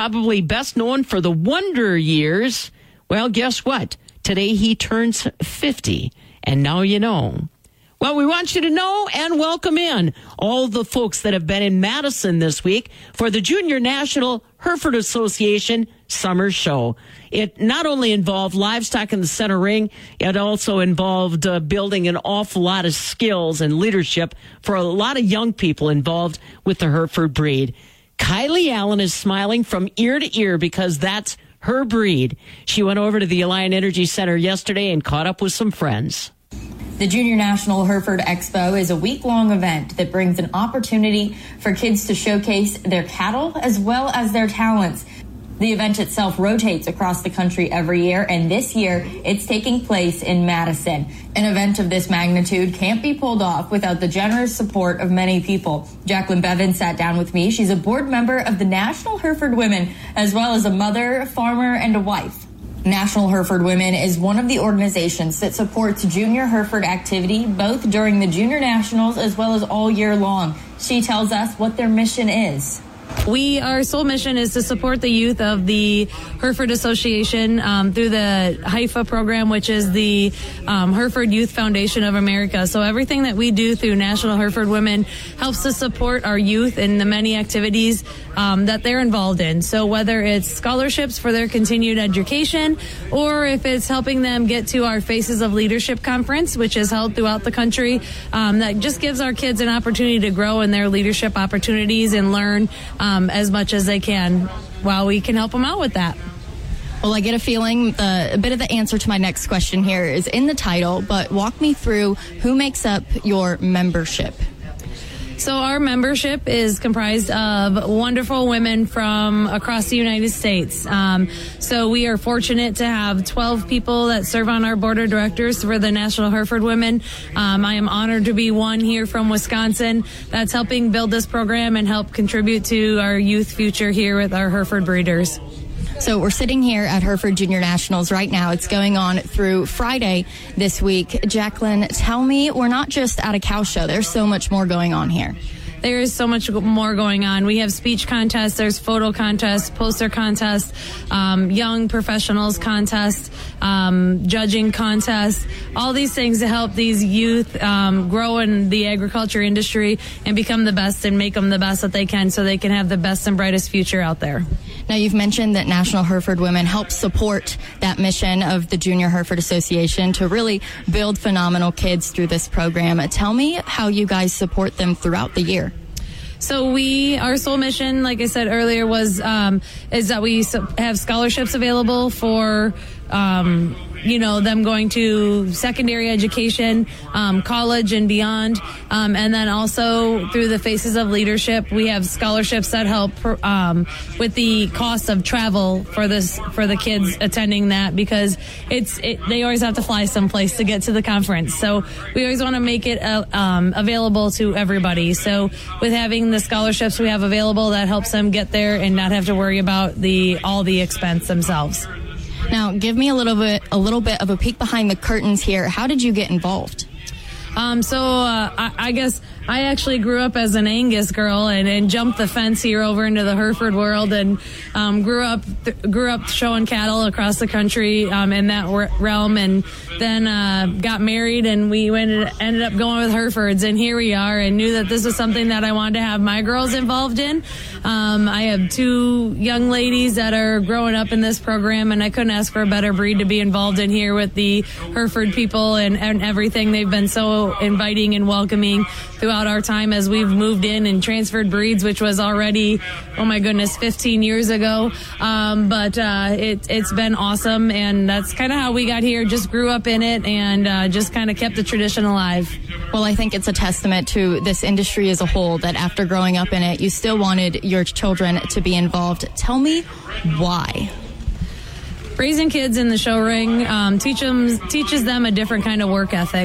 probably best known for the Wonder Years. Well, guess what? Today he turns 50, and now you know. Well, we want you to know and welcome in all the folks that have been in Madison this week for the Junior National Hereford Association Summer Show. It not only involved livestock in the center ring, it also involved building an awful lot of skills and leadership for a lot of young people involved with the Hereford breed. Kylie Allen is smiling from ear to ear because that's her breed. She went over to the Alliant Energy Center yesterday and caught up with some friends. The Junior National Hereford Expo is a week-long event that brings an opportunity for kids to showcase their cattle as well as their talents. The event itself rotates across the country every year, and this year it's taking place in Madison. An event of this magnitude can't be pulled off without the generous support of many people. Jacqueline Bevan sat down with me. She's a board member of the National Hereford Women, as well as a mother, farmer, and a wife. National Hereford Women is one of the organizations that supports junior Hereford activity both during the Junior Nationals as well as all year long. She tells us what their mission is. Our sole mission is to support the youth of the Hereford Association through the HYFA program, which is the Hereford Youth Foundation of America. So everything that we do through National Hereford Women helps to support our youth in the many activities that they're involved in. So whether it's scholarships for their continued education, or if it's helping them get to our Faces of Leadership conference, which is held throughout the country, that just gives our kids an opportunity to grow in their leadership opportunities and learn as much as they can while we can help them out with that. Well, I get a feeling a bit of the answer to my next question here is in the title, but walk me through who makes up your membership. So our membership is comprised of wonderful women from across the United States. So we are fortunate to have 12 people that serve on our board of directors for the National Hereford Women. I am honored to be one here from Wisconsin that's helping build this program and help contribute to our youth future here with our Hereford breeders. So we're sitting here at Hereford Junior Nationals right now. It's going on through Friday this week. Jacqueline, tell me, we're not just at a cow show. There's so much more going on here. There is so much more going on. We have speech contests, there's photo contests, poster contests, young professionals contests, judging contests, all these things to help these youth grow in the agriculture industry and become the best and make them the best that they can so they can have the best and brightest future out there. Now, you've mentioned that National Hereford Women helps support that mission of the Junior Hereford Association to really build phenomenal kids through this program. Tell me how you guys support them throughout the year. So our sole mission, like I said earlier, is that we have scholarships available for them going to secondary education, college and beyond. And then also through the Faces of Leadership, we have scholarships that help with the cost of travel for the kids attending that, because they always have to fly someplace to get to the conference. So we always want to make it available to everybody. So with having the scholarships we have available, that helps them get there and not have to worry about all the expense themselves. Now, give me a little bit of a peek behind the curtains here. How did you get involved? I guess I actually grew up as an Angus girl and jumped the fence here over into the Hereford world and grew up showing cattle across the country in that realm, and then got married, and we ended up going with Herefords, and here we are, and knew that this was something that I wanted to have my girls involved in. I have two young ladies that are growing up in this program, and I couldn't ask for a better breed to be involved in here with the Hereford people and everything. They've been so inviting and welcoming throughout our time as we've moved in and transferred breeds, which was already, 15 years ago. But it's been awesome, and that's kind of how we got here. Just grew up in it and just kind of kept the tradition alive. Well, I think it's a testament to this industry as a whole that after growing up in it, you still wanted your children to be involved. Tell me why. Raising kids in the show ring teaches them a different kind of work ethic.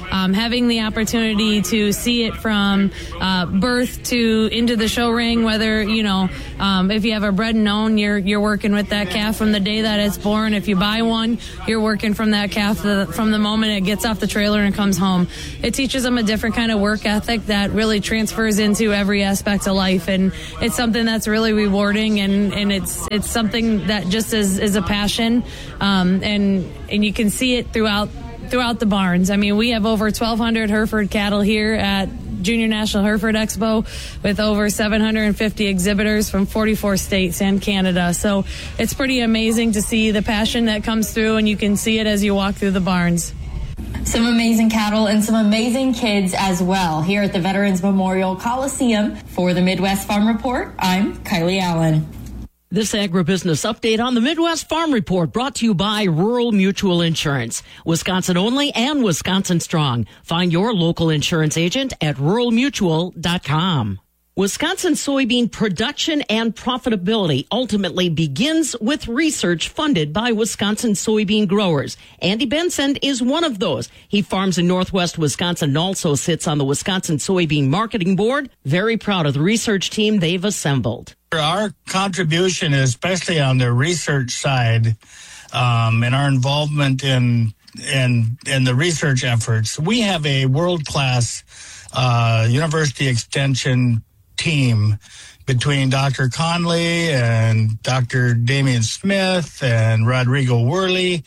having the opportunity to see it from birth to into the show ring, whether, if you have a bred and own, you're working with that calf from the day that it's born. If you buy one, you're working from that calf from the moment it gets off the trailer and comes home. It teaches them a different kind of work ethic that really transfers into every aspect of life, and it's something that's really rewarding, and it's something that just is a passion, and you can see it throughout the barns. I mean, we have over 1,200 Hereford cattle here at Junior National Hereford Expo with over 750 exhibitors from 44 states and Canada. So it's pretty amazing to see the passion that comes through, and you can see it as you walk through the barns. Some amazing cattle and some amazing kids as well here at the Veterans Memorial Coliseum. For the Midwest Farm Report, I'm Kylie Allen. This agribusiness update on the Midwest Farm Report brought to you by Rural Mutual Insurance. Wisconsin only and Wisconsin strong. Find your local insurance agent at ruralmutual.com. Wisconsin soybean production and profitability ultimately begins with research funded by Wisconsin soybean growers. Andy Benson is one of those. He farms in northwest Wisconsin and also sits on the Wisconsin Soybean Marketing Board. Very proud of the research team they've assembled. Our contribution, especially on the research side, and our involvement in the research efforts, we have a world-class university extension team between Dr. Conley and Dr. Damian Smith and Rodrigo Worley.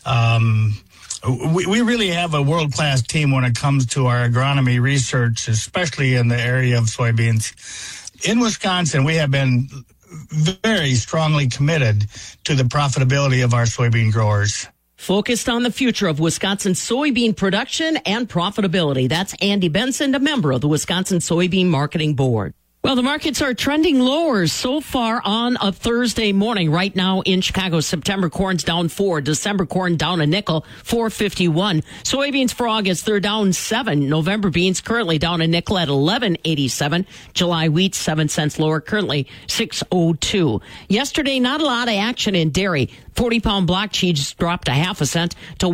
We really have a world-class team when it comes to our agronomy research, especially in the area of soybeans. In Wisconsin, we have been very strongly committed to the profitability of our soybean growers. Focused on the future of Wisconsin soybean production and profitability. That's Andy Benson, a member of the Wisconsin Soybean Marketing Board. Well, the markets are trending lower so far on a Thursday morning. Right now in Chicago, September corn's down 4, December corn down a nickel, 4.51. Soybeans for August, they're down 7. November beans currently down a nickel at 11.87. July wheat 7 cents lower, currently 6.02. Yesterday, not a lot of action in dairy. 40-pound block cheese dropped a half a cent to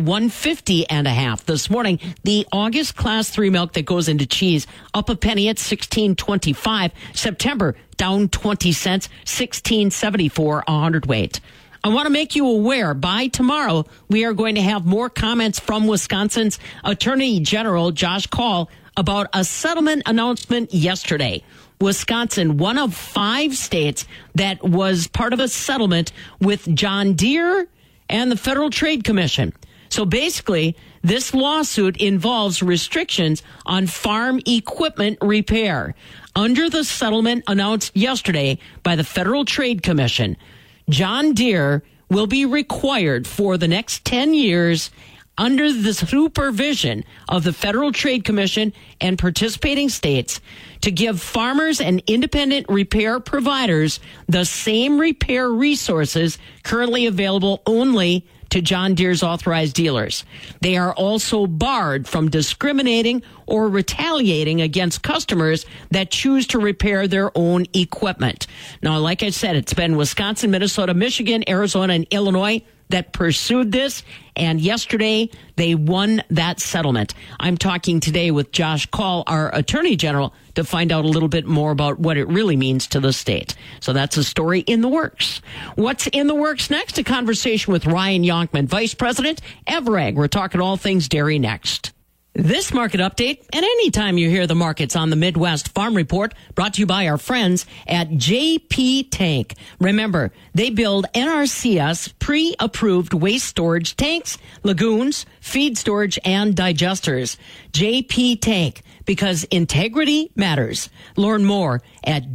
150.5. This morning, the August Class 3 milk that goes into cheese up a penny at 16.25. September down 20 cents, 16.74 a hundredweight. I want to make you aware, by tomorrow, we are going to have more comments from Wisconsin's Attorney General, Josh Kaul, about a settlement announcement yesterday. Wisconsin, one of 5 states that was part of a settlement with John Deere and the Federal Trade Commission. So basically, this lawsuit involves restrictions on farm equipment repair. Under the settlement announced yesterday by the Federal Trade Commission, John Deere will be required for the next 10 years under the supervision of the Federal Trade Commission and participating states to give farmers and independent repair providers the same repair resources currently available only to John Deere's authorized dealers. They are also barred from discriminating or retaliating against customers that choose to repair their own equipment. Now, like I said, it's been Wisconsin, Minnesota, Michigan, Arizona, and Illinois that pursued this, and yesterday they won that settlement. I'm talking today with Josh Kaul, our Attorney General, to find out a little bit more about what it really means to the state. So that's a story in the works. What's in the works next? A conversation with Ryan Yonkman, Vice President, Evrag. We're talking all things dairy next. This market update, and anytime you hear the markets on the Midwest Farm Report, brought to you by our friends at JP Tank. Remember, they build NRCS pre-approved waste storage tanks, lagoons, feed storage, and digesters. JP Tank, because integrity matters. Learn more at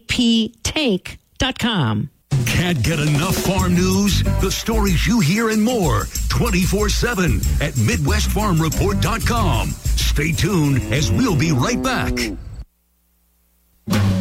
jptank.com. Can't get enough farm news? The stories you hear and more 24/7 at MidwestFarmReport.com. Stay tuned as we'll be right back.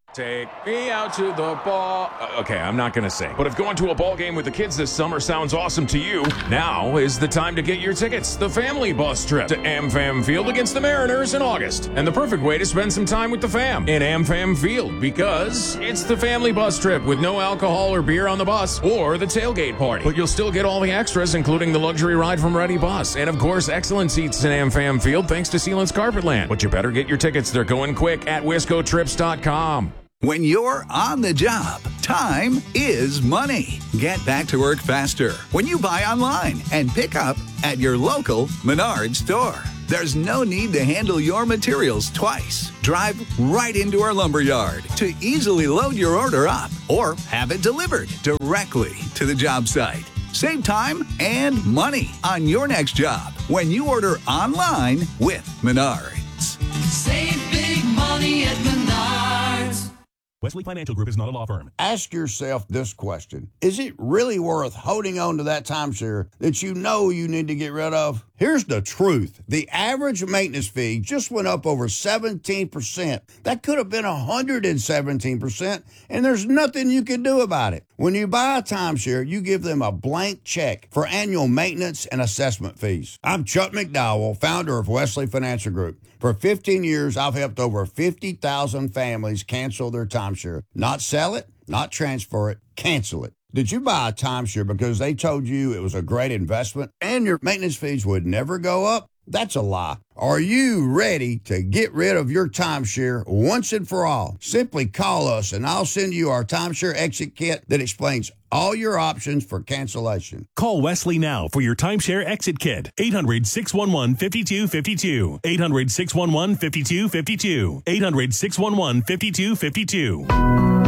Take me out to the ball. Okay, I'm not going to sing. But if going to a ball game with the kids this summer sounds awesome to you, now is the time to get your tickets. The family bus trip to AmFam Field against the Mariners in August. And the perfect way to spend some time with the fam in AmFam Field, because it's the family bus trip with no alcohol or beer on the bus or the tailgate party. But you'll still get all the extras, including the luxury ride from Ready Bus. And of course, excellent seats in AmFam Field thanks to Sealand's Carpetland. But you better get your tickets. They're going quick at WiscoTrips.com. When you're on the job, time is money. Get back to work faster when you buy online and pick up at your local Menards store. There's no need to handle your materials twice. Drive right into our lumberyard to easily load your order up or have it delivered directly to the job site. Save time and money on your next job when you order online with Menards. Save big money at Menards. Wesley Financial Group is not a law firm. Ask yourself this question. Is it really worth holding on to that timeshare that you know you need to get rid of? Here's the truth. The average maintenance fee just went up over 17%. That could have been 117%, and there's nothing you can do about it. When you buy a timeshare, you give them a blank check for annual maintenance and assessment fees. I'm Chuck McDowell, founder of Wesley Financial Group. For 15 years, I've helped over 50,000 families cancel their timeshare. Not sell it, not transfer it, cancel it. Did you buy a timeshare because they told you it was a great investment and your maintenance fees would never go up? That's a lie. Are you ready to get rid of your timeshare once and for all? Simply call us and I'll send you our timeshare exit kit that explains all your options for cancellation. Call Wesley now for your timeshare exit kit. 800-611-5252. 800-611-5252. 800-611-5252.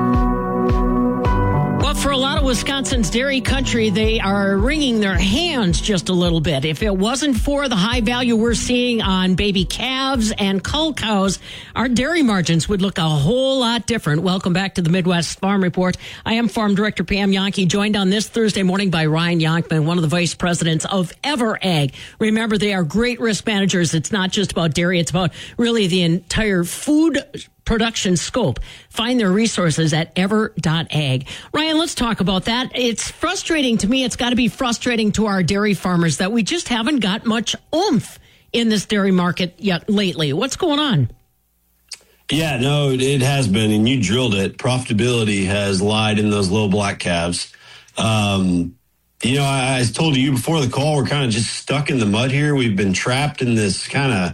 Well, for a lot of Wisconsin's dairy country, they are wringing their hands just a little bit. If it wasn't for the high value we're seeing on baby calves and cull cows, our dairy margins would look a whole lot different. Welcome back to the Midwest Farm Report. I am Farm Director Pam Yonke, joined on this Thursday morning by Ryan Yonkman, one of the vice presidents of EverAg. Remember, they are great risk managers. It's not just about dairy. It's about really the entire food production scope. Find their resources at ever.ag. Ryan, let's talk about that. It's frustrating to me. It's got to be frustrating to our dairy farmers that we just haven't got much oomph in this dairy market yet lately. What's going on? Yeah, no, it has been, and you drilled it. Profitability has lied in those little black calves. I told you before the call, we're kind of just stuck in the mud here. We've been trapped in this kind of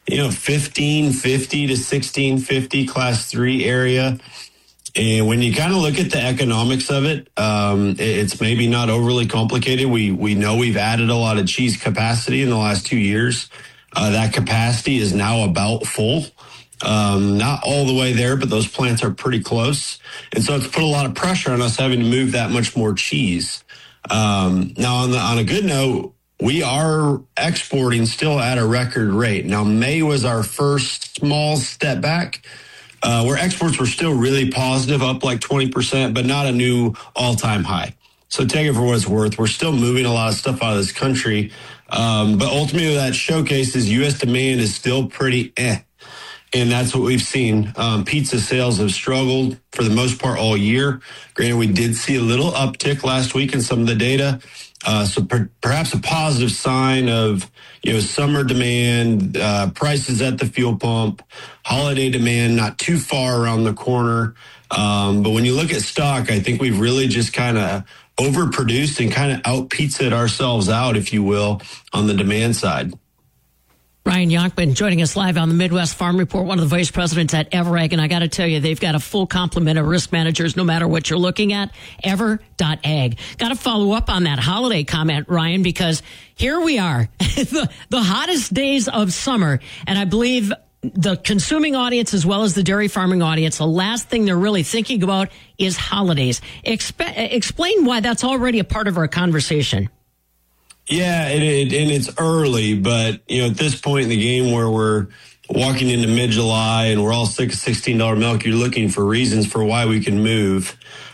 1550 to 1650 class 3 area. And when you kind of look at the economics of it, it's maybe not overly complicated. We know we've added a lot of cheese capacity in the last 2 years. That capacity is now about full. Not all the way there, but those plants are pretty close. And so it's put a lot of pressure on us having to move that much more cheese. Now on a good note, we are exporting still at a record rate. Now, May was our first small step back, where exports were still really positive, up like 20%, but not a new all-time high. So take it for what it's worth. We're still moving a lot of stuff out of this country. But ultimately, that showcases U.S. demand is still pretty And that's what we've seen. Pizza sales have struggled for the most part all year. Granted, we did see a little uptick last week in some of the data. So perhaps a positive sign of, summer demand, prices at the fuel pump, holiday demand, not too far around the corner. But when you look at stock, I think we've really just kind of overproduced and kind of out-pizzaed ourselves out, if you will, on the demand side. Ryan Yonkman joining us live on the Midwest Farm Report, one of the vice presidents at EverAg. And I got to tell you, they've got a full complement of risk managers no matter what you're looking at. Ever.ag. Got to follow up on that holiday comment, Ryan, because here we are, the hottest days of summer. And I believe the consuming audience as well as the dairy farming audience, the last thing they're really thinking about is holidays. Explain why that's already a part of our conversation. Yeah, and it's early, but, at this point in the game where we're walking into mid-July and we're all sick of $16 milk, you're looking for reasons for why we can move.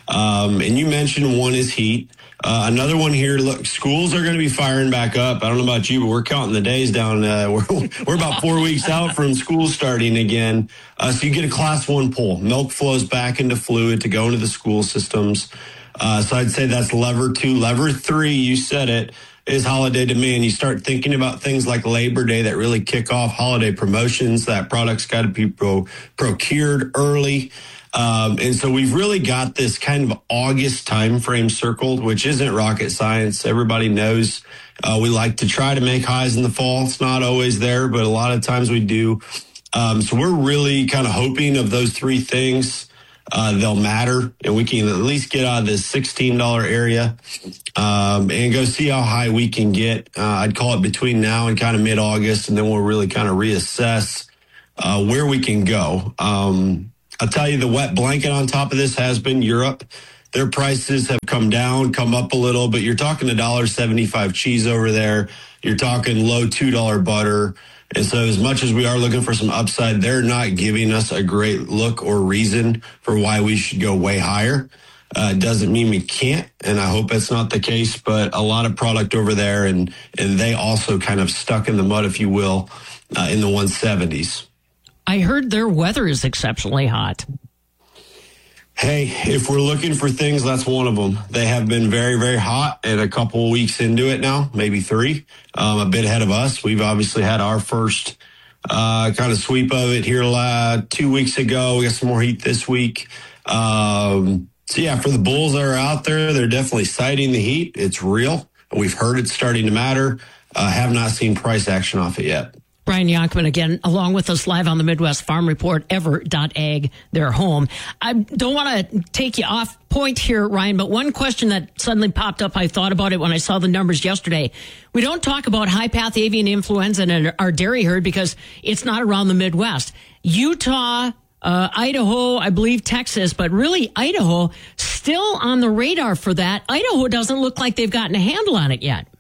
And you mentioned one is heat. Another one here, look, schools are going to be firing back up. I don't know about you, but we're counting the days down. We're about 4 weeks out from school starting again. So you get a class 1 pull. Milk flows back into fluid to go into the school systems. So I'd say that's lever 2. Lever 3, you said it, is holiday demand. You start thinking about things like Labor Day that really kick off holiday promotions. That product's got to be procured early. And so we've really got this kind of August time frame circled, which isn't rocket science. Everybody knows we like to try to make highs in the fall. It's not always there, but a lot of times we do. So we're really kind of hoping of those 3 things. They'll matter, and we can at least get out of this $16 area and go see how high we can get. I'd call it between now and kind of mid-August, and then we'll really kind of reassess where we can go. I'll tell you, the wet blanket on top of this has been Europe. Their prices have come down, come up a little, but you're talking $1.75 cheese over there. You're talking low $2 butter. And so as much as we are looking for some upside, they're not giving us a great look or reason for why we should go way higher. Doesn't mean we can't, and I hope that's not the case, but a lot of product over there, and they also kind of stuck in the mud, if you will, in the 170s. I heard their weather is exceptionally hot. Hey, if we're looking for things, that's one of them. They have been very, very hot, and a couple of weeks into it now, maybe 3, a bit ahead of us. We've obviously had our first kind of sweep of it here 2 weeks ago. We got some more heat this week. So, yeah, for the bulls that are out there, they're definitely citing the heat. It's real. We've heard it's starting to matter. Have not seen price action off it yet. Brian Yonkman again, along with us live on the Midwest Farm Report, ever.ag, their home. I don't want to take you off point here, Ryan, but one question that suddenly popped up, I thought about it when I saw the numbers yesterday. We don't talk about high-path avian influenza in our dairy herd because it's not around the Midwest. Utah, Idaho, I believe Texas, but really Idaho still on the radar for that. Idaho doesn't look like they've gotten a handle on it yet.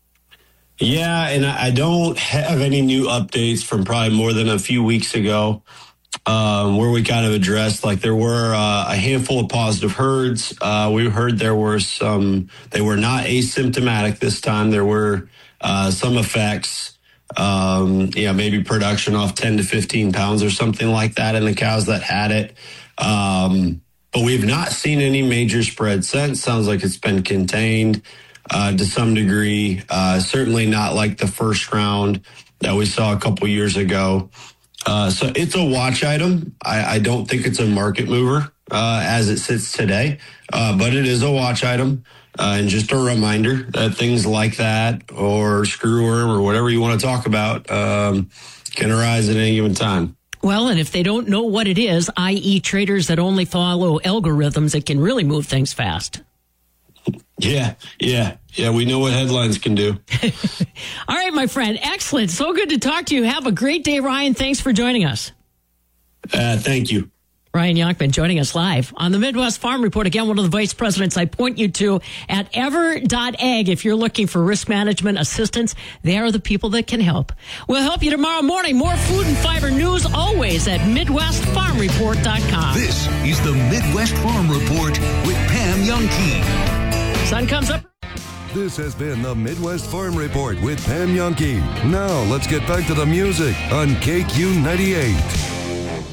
Yeah, and I don't have any new updates from probably more than a few weeks ago where we kind of addressed, like there were a handful of positive herds. We heard there were some, they were not asymptomatic this time. There were some effects, maybe production off 10 to 15 pounds or something like that in the cows that had it. But we've not seen any major spread since. Sounds like it's been contained to some degree, certainly not like the first round that we saw a couple years ago. So it's a watch item. I don't think it's a market mover as it sits today, but it is a watch item. And just a reminder that things like that or screwworm or whatever you want to talk about can arise at any given time. Well, and if they don't know what it is, i.e. traders that only follow algorithms, it can really move things fast. Yeah. We know what headlines can do. All right, my friend. Excellent. So good to talk to you. Have a great day, Ryan. Thanks for joining us. Thank you. Ryan Yonkman joining us live on the Midwest Farm Report. Again, one of the vice presidents I point you to at ever.ag. If you're looking for risk management assistance, they are the people that can help. We'll help you tomorrow morning. More food and fiber news always at MidwestFarmReport.com. This is the Midwest Farm Report with Pam Youngkey. Sun comes up. This has been the Midwest Farm Report with Pam Youngkey. Now let's get back to the music on KQ 98.